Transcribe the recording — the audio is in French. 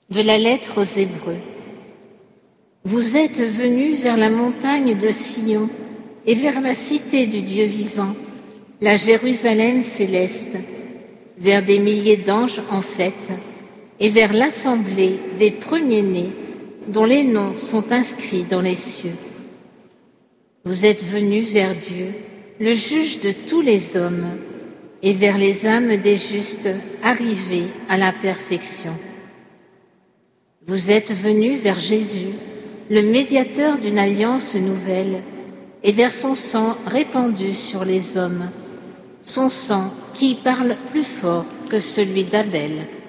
De la lettre aux Hébreux. Vous êtes venus vers la montagne de Sion et vers la cité du Dieu vivant, la Jérusalem céleste, vers des milliers d'anges en fête et vers l'assemblée des premiers-nés dont les noms sont inscrits dans les cieux. Vous êtes venus vers Dieu, le juge de tous les hommes, et vers les âmes des justes arrivés à la perfection. Vous êtes venus vers Jésus, le médiateur d'une alliance nouvelle, et vers son sang répandu sur les hommes, son sang qui parle plus fort que celui d'Abel.